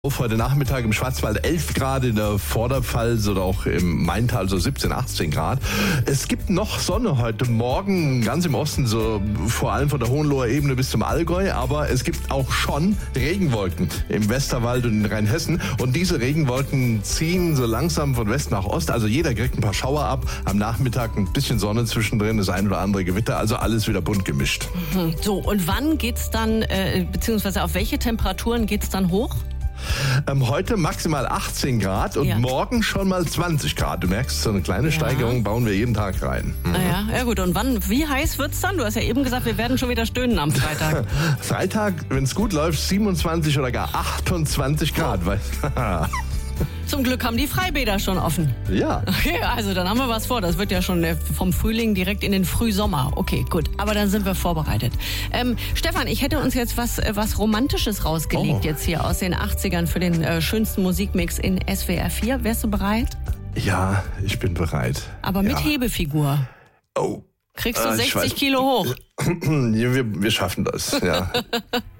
Heute Nachmittag im Schwarzwald 11 Grad, in der Vorderpfalz oder auch im Maintal so 17, 18 Grad. Es gibt noch Sonne heute Morgen, ganz im Osten, so vor allem von der Hohenloher Ebene bis zum Allgäu. Aber es gibt auch schon Regenwolken im Westerwald und in Rheinhessen. Und diese Regenwolken ziehen so langsam von West nach Ost. Also jeder kriegt ein paar Schauer ab. Am Nachmittag ein bisschen Sonne zwischendrin, das ein oder andere Gewitter. Also alles wieder bunt gemischt. So, und wann geht's dann, beziehungsweise auf welche Temperaturen geht's dann hoch? Heute maximal 18 Grad und morgen schon mal 20 Grad. Du merkst, so eine kleine Steigerung bauen wir jeden Tag rein. Ja gut. Und wie heiß wird's dann? Du hast ja eben gesagt, wir werden schon wieder stöhnen am Freitag. Freitag, wenn es gut läuft, 27 oder gar 28 Grad. Zum Glück haben die Freibäder schon offen. Ja. Okay, also dann haben wir was vor. Das wird ja schon vom Frühling direkt in den Frühsommer. Okay, gut. Aber dann sind wir vorbereitet. Stefan, ich hätte uns jetzt was Romantisches rausgelegt jetzt hier aus den 80ern für den schönsten Musikmix in SWR 4. Wärst du bereit? Ja, ich bin bereit. Aber mit Hebefigur. Oh. Kriegst du 60 Kilo hoch? Wir schaffen das, ja.